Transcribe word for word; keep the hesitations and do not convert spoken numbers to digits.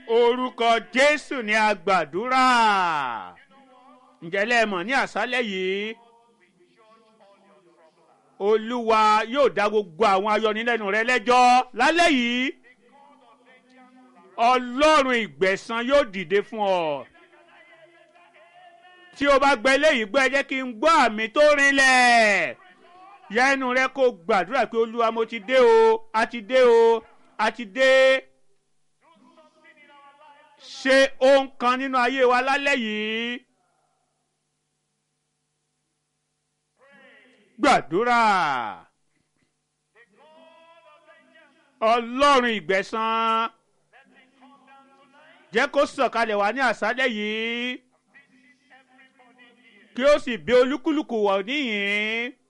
orúkọ Jésù ni a gbàdúrà. Ǹjẹ́ lẹ mọ̀ ní àṣálẹ́ yìí Olúwa yóò dá gbogbo àwọn ayọnilẹ́nu rẹ lẹ́jọ́ lálẹ́ yìí. Ọlọ́run ìgbẹ̀san yóò dìde fún ọ. Tí o bá gbọ́ eléyìí gbọ́, ẹ jẹ́ kí n gbọ́ àmì tó rinlẹ̀. Yẹ ẹnu rẹ kó gbàdúrà pé Olúwa mo ti dé o, a ti dé o, a ti dé. Ṣe ohun kan nínú ayé wa lálẹ́ yìí. Gbàdúrà. Ọlọ́run ìgbẹ̀san jẹ́ kó sọ̀kalẹ̀ wá ní àṣálẹ́ yìí, kí ó sì bẹ̀ olúkúlùkù wọ̀ níhìn-ín.